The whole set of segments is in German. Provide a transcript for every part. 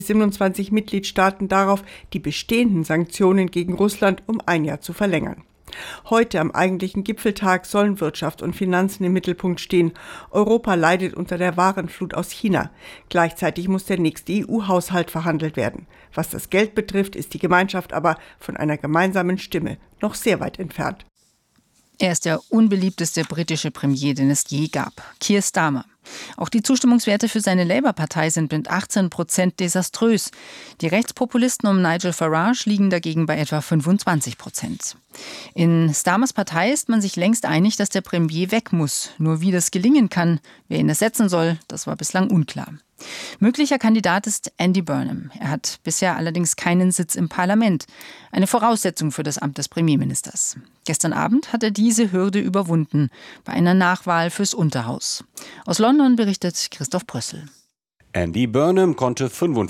27 Mitgliedstaaten darauf, die bestehenden Sanktionen gegen Russland um ein Jahr zu verlängern. Heute am eigentlichen Gipfeltag sollen Wirtschaft und Finanzen im Mittelpunkt stehen. Europa leidet unter der Warenflut aus China. Gleichzeitig muss der nächste EU-Haushalt verhandelt werden. Was das Geld betrifft, ist die Gemeinschaft aber von einer gemeinsamen Stimme noch sehr weit entfernt. Er ist der unbeliebteste britische Premier, den es je gab, Keir Starmer. Auch die Zustimmungswerte für seine Labour-Partei sind mit 18% desaströs. Die Rechtspopulisten um Nigel Farage liegen dagegen bei etwa 25%. In Starmers Partei ist man sich längst einig, dass der Premier weg muss. Nur wie das gelingen kann, wer ihn ersetzen soll, das war bislang unklar. Möglicher Kandidat ist Andy Burnham. Er hat bisher allerdings keinen Sitz im Parlament. Eine Voraussetzung für das Amt des Premierministers. Gestern Abend hat er diese Hürde überwunden bei einer Nachwahl fürs Unterhaus. Aus London berichtet Christoph Brössel. Andy Burnham konnte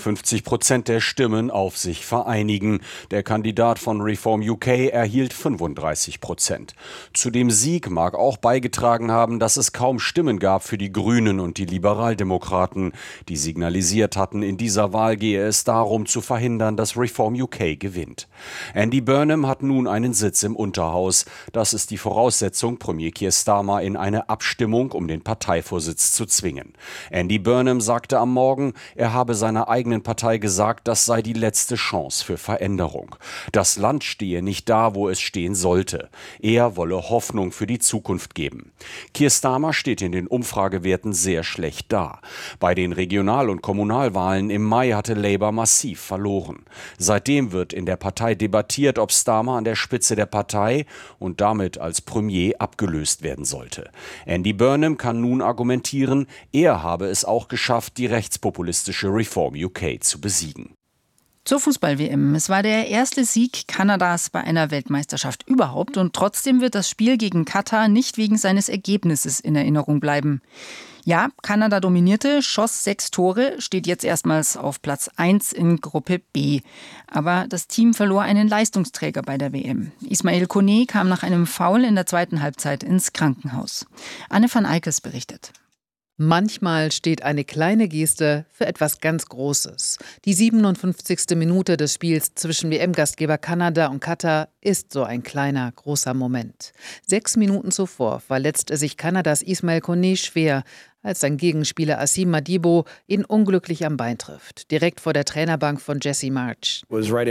55% der Stimmen auf sich vereinigen. Der Kandidat von Reform UK erhielt 35%. Zu dem Sieg mag auch beigetragen haben, dass es kaum Stimmen gab für die Grünen und die Liberaldemokraten, die signalisiert hatten, in dieser Wahl gehe es darum zu verhindern, dass Reform UK gewinnt. Andy Burnham hat nun einen Sitz im Unterhaus. Das ist die Voraussetzung, Premier Keir Starmer in eine Abstimmung um den Parteivorsitz zu zwingen. Andy Burnham sagte am Morgen, er habe seiner eigenen Partei gesagt, das sei die letzte Chance für Veränderung. Das Land stehe nicht da, wo es stehen sollte. Er wolle Hoffnung für die Zukunft geben. Keir Starmer steht in den Umfragewerten sehr schlecht da. Bei den Regional- und Kommunalwahlen im Mai hatte Labour massiv verloren. Seitdem wird in der Partei debattiert, ob Starmer an der Spitze der Partei und damit als Premier abgelöst werden sollte. Andy Burnham kann nun argumentieren, er habe es auch geschafft, die rechtspopulistische Reform UK zu besiegen. Zur Fußball-WM. Es war der erste Sieg Kanadas bei einer Weltmeisterschaft überhaupt und trotzdem wird das Spiel gegen Katar nicht wegen seines Ergebnisses in Erinnerung bleiben. Ja, Kanada dominierte, schoss 6 Tore, steht jetzt erstmals auf Platz 1 in Gruppe B. Aber das Team verlor einen Leistungsträger bei der WM. Ismail Koné kam nach einem Foul in der zweiten Halbzeit ins Krankenhaus. Anne van Eikes berichtet. Manchmal steht eine kleine Geste für etwas ganz Großes. Die 57. Minute des Spiels zwischen WM-Gastgeber Kanada und Katar ist so ein kleiner, großer Moment. 6 Minuten zuvor verletzte sich Kanadas Ismail Koné schwer, als sein Gegenspieler Asim Madibo ihn unglücklich am Bein trifft, direkt vor der Trainerbank von Jesse Marsch.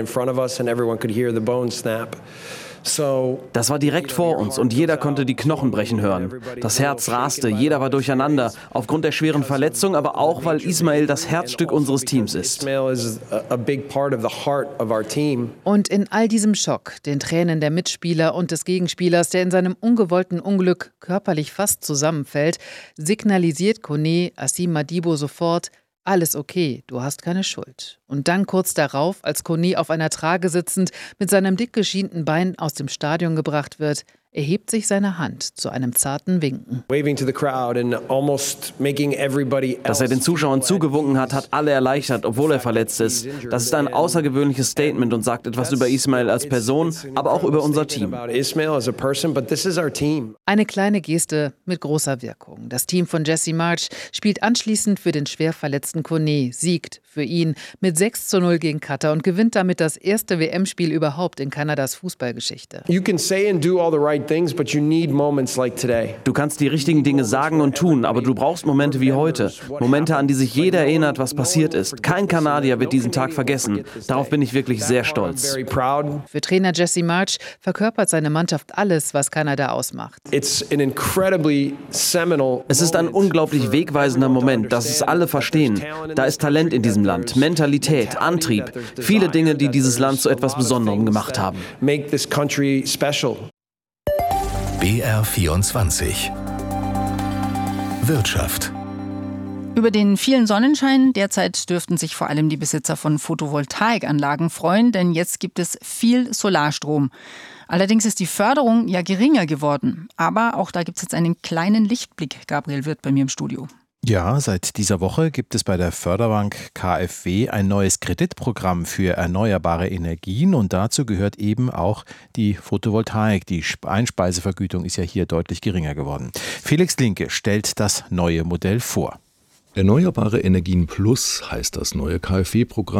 Das war direkt vor uns und jeder konnte die Knochen brechen hören. Das Herz raste, jeder war durcheinander, aufgrund der schweren Verletzung, aber auch, weil Ismail das Herzstück unseres Teams ist. Und in all diesem Schock, den Tränen der Mitspieler und des Gegenspielers, der in seinem ungewollten Unglück körperlich fast zusammenfällt, signalisiert Koné Asim Madibo sofort: Alles okay, du hast keine Schuld. Und dann kurz darauf, als Koné auf einer Trage sitzend mit seinem dick geschienten Bein aus dem Stadion gebracht wird, erhebt sich seine Hand zu einem zarten Winken. Dass er den Zuschauern zugewunken hat, hat alle erleichtert, obwohl er verletzt ist. Das ist ein außergewöhnliches Statement und sagt etwas über Ismail als Person, aber auch über unser Team. Eine kleine Geste mit großer Wirkung. Das Team von Jesse Marsch spielt anschließend für den schwer verletzten Koné, siegt für ihn mit 6:0 gegen Katar und gewinnt damit das erste WM-Spiel überhaupt in Kanadas Fußballgeschichte. Du kannst die richtigen Dinge sagen und tun, aber du brauchst Momente wie heute. Momente, an die sich jeder erinnert, was passiert ist. Kein Kanadier wird diesen Tag vergessen. Darauf bin ich wirklich sehr stolz. Für Trainer Jesse Marsch verkörpert seine Mannschaft alles, was Kanada ausmacht. Es ist ein unglaublich wegweisender Moment, dass es alle verstehen. Da ist Talent in diesem Land, Mentalität, Antrieb, viele Dinge, die dieses Land zu etwas Besonderem gemacht haben. BR24 Wirtschaft. Über den vielen Sonnenschein derzeit dürften sich vor allem die Besitzer von Photovoltaikanlagen freuen, denn jetzt gibt es viel Solarstrom. Allerdings ist die Förderung ja geringer geworden. Aber auch da gibt es jetzt einen kleinen Lichtblick. Gabriel Wirth bei mir im Studio. Ja, seit dieser Woche gibt es bei der Förderbank KfW ein neues Kreditprogramm für erneuerbare Energien und dazu gehört eben auch die Photovoltaik. Die Einspeisevergütung ist ja hier deutlich geringer geworden. Felix Linke stellt das neue Modell vor. Erneuerbare Energien Plus heißt das neue KfW-Programm.